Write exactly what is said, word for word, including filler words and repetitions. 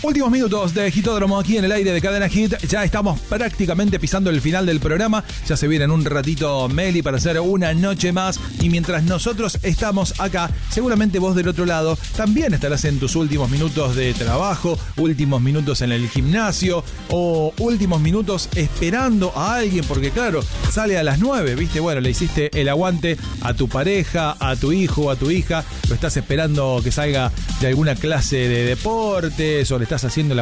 Últimos minutos de Hitódromo aquí en el aire de Cadena Hit. Ya estamos prácticamente pisando el final del programa. Ya se viene en un ratito Meli para hacer una noche más. Y mientras nosotros estamos acá, seguramente vos del otro lado también estarás en tus últimos minutos de trabajo, últimos minutos en el gimnasio o últimos minutos esperando a alguien. Porque claro, sale a las nueve, ¿viste? Bueno, le hiciste el aguante a tu pareja, a tu hijo, a tu hija. Lo estás esperando que salga de alguna clase de deportes o le estás haciendo la